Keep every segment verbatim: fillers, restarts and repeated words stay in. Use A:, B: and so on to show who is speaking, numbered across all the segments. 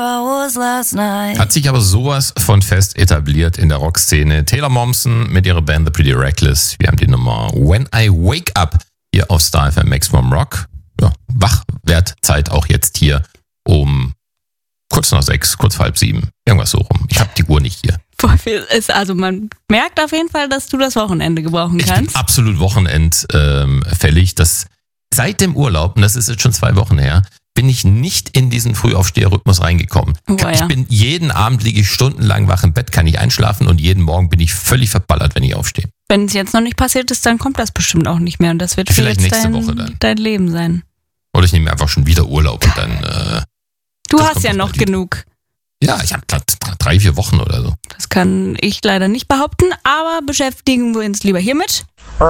A: Hat sich aber sowas von fest etabliert in der Rockszene. Taylor Momsen mit ihrer Band The Pretty Reckless. Wir haben die Nummer When I Wake Up hier auf Star F M Maximum Rock. Ja, Wachwertzeit auch jetzt hier um kurz nach sechs, kurz vor halb sieben. Irgendwas so rum. Ich habe die Uhr nicht hier.
B: Ist also man merkt auf jeden Fall, dass du das Wochenende gebrauchen kannst.
A: Ich bin absolut wochenendfällig. Das seit dem Urlaub, und das ist jetzt schon zwei Wochen her, bin ich nicht in diesen Frühaufsteherrhythmus reingekommen.
B: Oh, ja.
A: Ich bin jeden Abend liege ich stundenlang wach im Bett, kann ich einschlafen und jeden Morgen bin ich völlig verballert, wenn ich aufstehe.
B: Wenn es jetzt noch nicht passiert ist, dann kommt das bestimmt auch nicht mehr und das wird für
A: Vielleicht
B: jetzt
A: nächste
B: dein,
A: Woche dann.
B: dein Leben sein.
A: Oder ich nehme einfach schon wieder Urlaub und dann... Äh,
B: du hast ja noch genug.
A: Ja, ich habe drei, vier Wochen oder so.
B: Das kann ich leider nicht behaupten, aber beschäftigen wir uns lieber hiermit.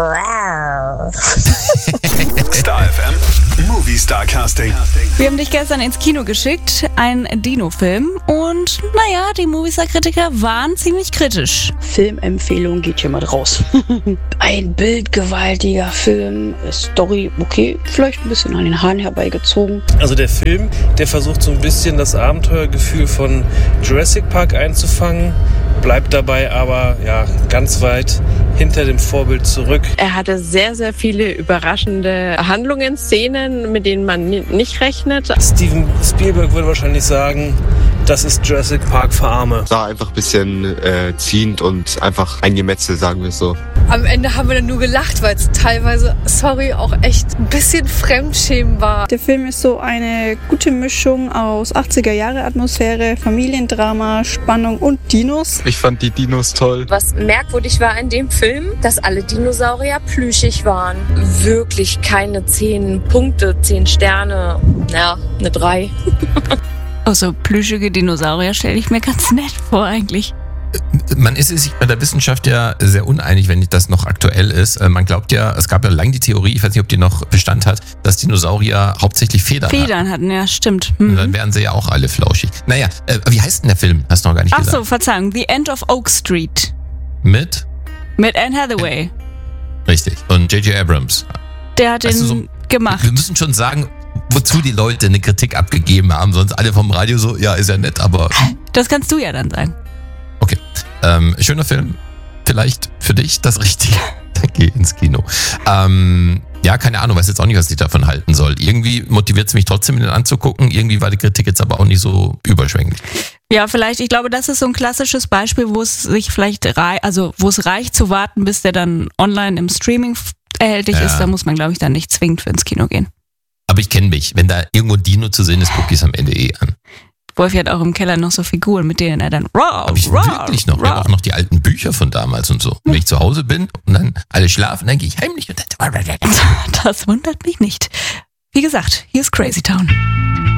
C: Star F M Movie Star Casting.
B: Wir haben dich gestern ins Kino geschickt, ein Dino-Film. Und naja, die Movistar-Kritiker waren ziemlich kritisch.
D: Filmempfehlung geht hier mal raus. Ein bildgewaltiger Film, Story, okay, vielleicht ein bisschen an den Haaren herbeigezogen.
E: Also der Film, der versucht so ein bisschen das Abenteuergefühl von Jurassic Park einzufangen, bleibt dabei aber ja ganz weit hinter dem Vorbild zurück.
F: Er hatte sehr, sehr viele überraschende Handlungen, Szenen, mit denen man nicht rechnet.
E: Steven Spielberg würde wahrscheinlich sagen, das ist Jurassic Park für Arme.
G: War einfach ein bisschen äh, ziehend und einfach ein Gemetzel, sagen wir es so.
H: Am Ende haben wir dann nur gelacht, weil es teilweise, sorry, auch echt ein bisschen Fremdschämen war.
I: Der Film ist so eine gute Mischung aus achtziger-Jahre-Atmosphäre, Familiendrama, Spannung und Dinos.
G: Ich fand die Dinos toll.
J: Was merkwürdig war in dem Film, dass alle Dinosaurier plüschig waren. Wirklich keine zehn Punkte, zehn Sterne, ja, eine drei.
B: Auch so plüschige Dinosaurier stelle ich mir ganz nett vor eigentlich.
A: Man ist sich bei der Wissenschaft ja sehr uneinig, wenn das noch aktuell ist. Man glaubt ja, es gab ja lange die Theorie, ich weiß nicht, ob die noch Bestand hat, dass Dinosaurier hauptsächlich Federn,
B: Federn hatten. hatten, ja, stimmt. Mhm.
A: Und dann wären sie ja auch alle flauschig. Naja, äh, wie heißt denn der Film? Hast du noch gar nicht
B: Ach
A: gesagt.
B: Ach so, Verzeihung. The End of Oak Street.
A: Mit?
B: Mit Anne Hathaway.
A: Richtig. Und J J Abrams.
B: Der hat weißt den so, gemacht.
A: Wir müssen schon sagen, wozu die Leute eine Kritik abgegeben haben, sonst alle vom Radio so, ja, ist ja nett, aber...
B: Das kannst du ja dann sagen.
A: Okay. Ähm, schöner Film. Vielleicht für dich das Richtige. Dann geh ins Kino. Ähm, ja, keine Ahnung, weiß jetzt auch nicht, was ich davon halten soll. Irgendwie motiviert es mich trotzdem, den anzugucken. Irgendwie war die Kritik jetzt aber auch nicht so überschwänglich.
B: Ja, vielleicht, ich glaube, das ist so ein klassisches Beispiel, wo es sich vielleicht rei- also wo es reicht zu warten, bis der dann online im Streaming erhältlich ja. ist. Da muss man, glaube ich, dann nicht zwingend für ins Kino gehen.
A: Aber ich kenne mich. Wenn da irgendwo ein Dino zu sehen ist, gucke ich es am Ende eh an.
B: Wolfi hat auch im Keller noch so Figuren, mit denen er dann raw,
A: Hab ich
B: raw,
A: wirklich noch.
B: raw.
A: Ich habe auch noch die alten Bücher von damals und so. Wenn ich zu Hause bin und dann alle schlafen, dann gehe ich heimlich und dann...
B: Das wundert mich nicht. Wie gesagt, hier ist Crazy Town.